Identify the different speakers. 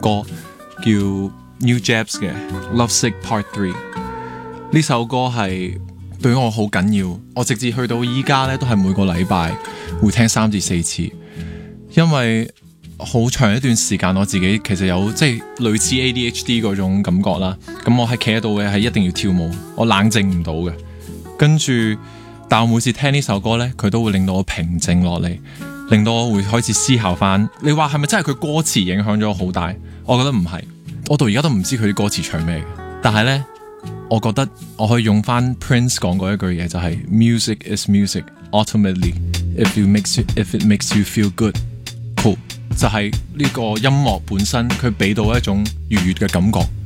Speaker 1: 歌，叫 New Jabs 嘅 Lovesick Part 3。呢首歌係對我好緊要，我直至去到依家咧都係每個禮拜會聽3至4次，因為好長一段時間我自己其實有即係類似 ADHD 嗰種感覺啦。咁我係企喺度嘅係一定要跳舞，我冷靜唔到嘅。跟住，但我每次聽呢首歌咧，佢都會令到我平靜落嚟，令到我會開始思考翻。你話係咪真係佢歌詞影響咗我好大？我覺得唔係，我到而家都唔知佢啲歌詞唱咩嘅。但係咧，我覺得我可以用翻 Prince 講過一句嘢，就係 Music is music ultimately if it makes you feel good cool。就係呢個音樂本身，佢俾到一種愉悅嘅感覺。